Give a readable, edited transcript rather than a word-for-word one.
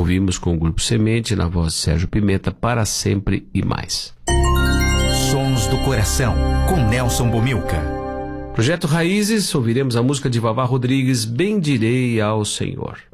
Ouvimos com o Grupo Semente, na voz de Sérgio Pimenta, Para Sempre e Mais. Sons do Coração, com Nelson Bomilca. Projeto Raízes, ouviremos a música de Vavá Rodrigues, Bendirei ao Senhor.